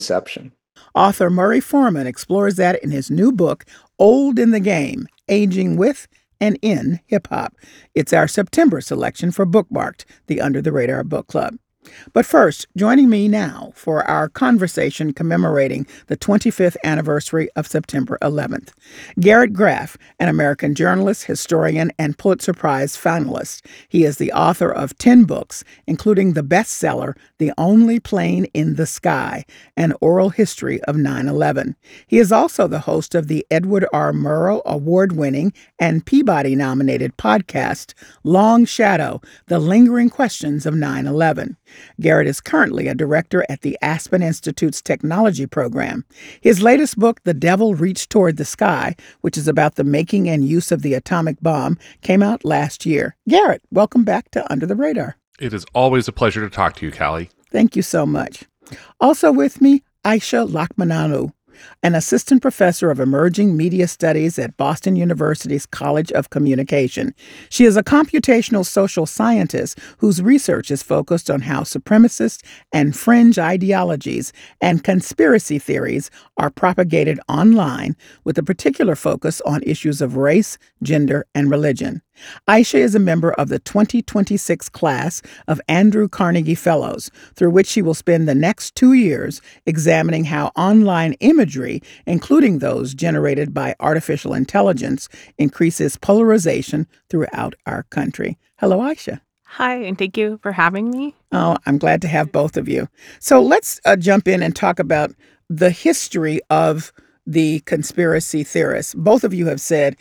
inception. Author Murray Foreman explores that in his new book, Old in the Game, Aging with and in Hip Hop. It's our September selection for Bookmarked, the Under the Radar Book Club. But first, joining me now for our conversation commemorating the 25th anniversary of September 11th, Garrett Graff, an American journalist, historian, and Pulitzer Prize finalist. He is the author of 10 books, including the bestseller, The Only Plane in the Sky, An Oral History of 9/11. He is also the host of the Edward R. Murrow Award-winning and Peabody-nominated podcast, Long Shadow, The Lingering Questions of 9/11. Garrett is currently a director at the Aspen Institute's technology program. His latest book, The Devil Reached Toward the Sky, which is about the making and use of the atomic bomb, came out last year. Garrett, welcome back to Under the Radar. It is always a pleasure to talk to you, Callie. Thank you so much. Also with me, Aisha Lakmananu, an assistant professor of emerging media studies at Boston University's College of Communication. She is a computational social scientist whose research is focused on how supremacist and fringe ideologies and conspiracy theories are propagated online, with a particular focus on issues of race, gender, and religion. Aisha is a member of the 2026 class of Andrew Carnegie Fellows, through which she will spend the next 2 years examining how online imagery, including those generated by artificial intelligence, increases polarization throughout our country. Hello, Aisha. Hi, and thank you for having me. Oh, I'm glad to have both of you. So let's jump in and talk about the history of the conspiracy theorists. Both of you have said